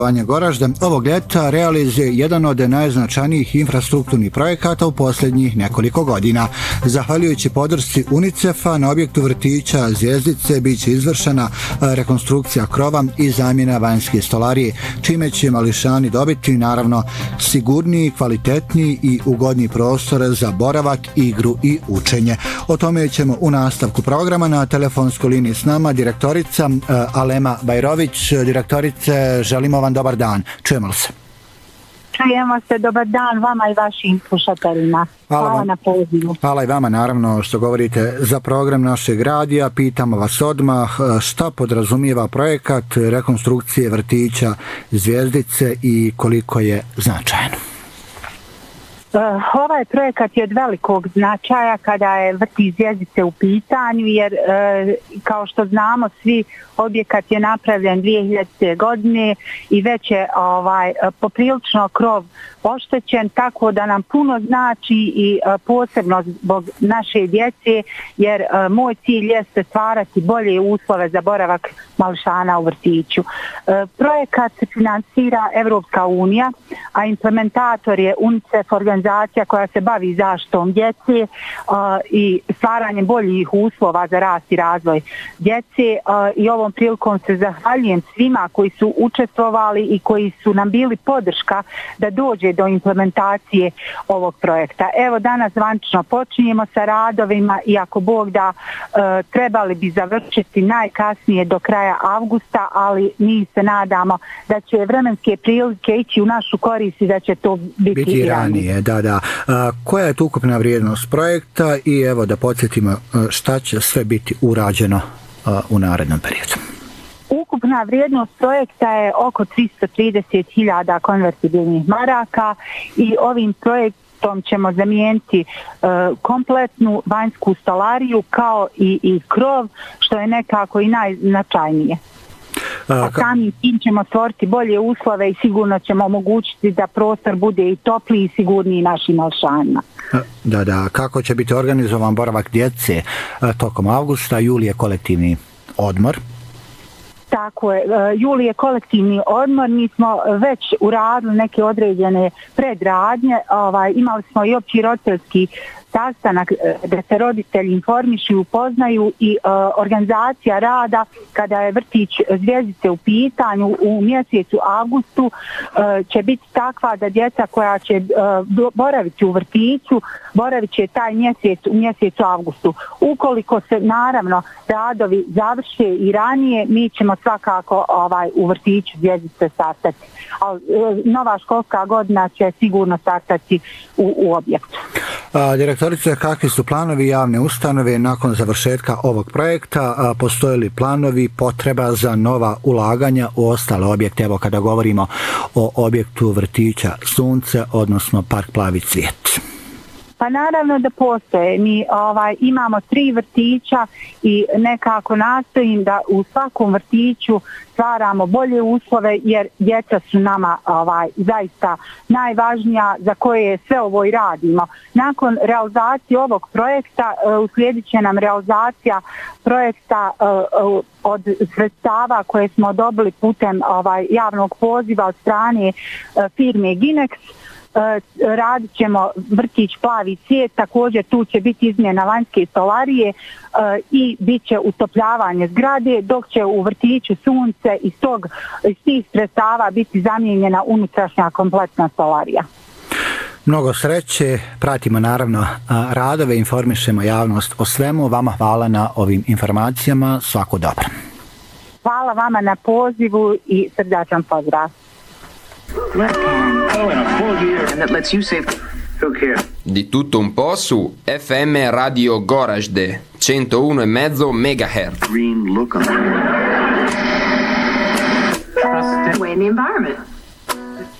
Goražde ovog ljeta realizuje jedan od najznačajnijih infrastrukturnih projekata u posljednjih nekoliko godina. Zahvaljujući podršci UNICEF-a na objektu vrtića Zvjezdice biće izvršena rekonstrukcija krova i zamjena vanjske stolarije, čime će mališani dobiti naravno sigurniji, kvalitetniji i ugodniji prostor za boravak, igru i učenje. O tome ćemo u nastavku programa. Na telefonskoj liniji s nama direktorica Alema Bajrović. Direktorice, želimo vam dobar dan. Čujemo li se? Čujemo se, dobar dan vama i vašim slušateljima. Hvala na pozivu. Hvala i vama naravno što govorite za program našeg radija. Pitamo vas odmah šta podrazumijeva projekat rekonstrukcije vrtića Zvjezdice i koliko je značajan. Ovaj projekat je od velikog značaja kada je vrtić Zvjezdice u pitanju, jer kao što znamo svi, objekat je napravljen 2000. godine i već je poprilično krov oštećen, tako da nam puno znači i posebno zbog naše djece, jer moj cilj jeste stvarati bolje uslove za boravak mališana u vrtiću. Projekat se finansira Evropska unija, a implementator je UNICEF, organizacija koja se bavi zaštitom djece i stvaranjem boljih uslova za rast i razvoj djece, i ovom prilikom se zahvaljujem svima koji su učestvovali i koji su nam bili podrška da dođe do implementacije ovog projekta. Evo danas zvančno počinjemo sa radovima i ako Bog da trebali bi završiti najkasnije do kraja avgusta, ali mi se nadamo da će vremenske prilike ići u našu korist i da će to biti ranije. Da. Koja je tu ukupna vrijednost projekta i evo da podsjetimo šta će sve biti urađeno u narednom periodu? Ukupna vrijednost projekta je oko 330.000 konvertibilnih maraka i ovim projektom ćemo zamijeniti kompletnu vanjsku stolariju kao i krov, što je nekako i najznačajnije. A samim tim ćemo stvoriti bolje uslove i sigurno ćemo omogućiti da prostor bude i topliji i sigurniji našim mališanima. Da. Kako će biti organizovan boravak djece tokom avgusta? Juli je kolektivni odmor. Tako je, juli je kolektivni odmor, mi smo već uradili neke određene predradnje, imali smo i opći roditeljski sastanak da se roditelji informišu i upoznaju i organizacija rada kada je vrtić Zvjezdice u pitanju u mjesecu avgustu će biti takva da djeca koja će boraviti u vrtiću boravit će taj mjesec u mjesecu avgustu. Ukoliko se naravno radovi završe i ranije, mi ćemo svakako u vrtiću Zvjezdice startati. Nova školska godina će sigurno startati u objektu. Direktorice, kakvi su planovi javne ustanove nakon završetka ovog projekta? Postoje li planovi, potreba za nova ulaganja u ostale objekte? Evo kada govorimo o objektu vrtića Sunce, odnosno Park Plavi cvijet. Pa naravno da postoje. Mi imamo 3 vrtića i nekako nastojim da u svakom vrtiću stvaramo bolje uslove, jer djeca su nama zaista najvažnija za koje sve ovo i radimo. Nakon realizacije ovog projekta uslijedit će nam realizacija projekta od sredstava koje smo dobili putem javnog poziva od strane firme Ginex. Radit ćemo vrtić Plavi cvijet, također tu će biti izmjena vanjske stolarije i bit će utopljavanje zgrade, dok će u vrtiću Sunce iz tih sredstava biti zamijenjena unutrašnja kompletna stolarija. Mnogo sreće, pratimo naravno radove, informišemo javnost o svemu. Vama hvala na ovim informacijama, svako dobro. Hvala vama na pozivu i srdačan pozdrav. Di tutto un po' su FM Radio Goražde 101,5 MHz. Green look on the environment.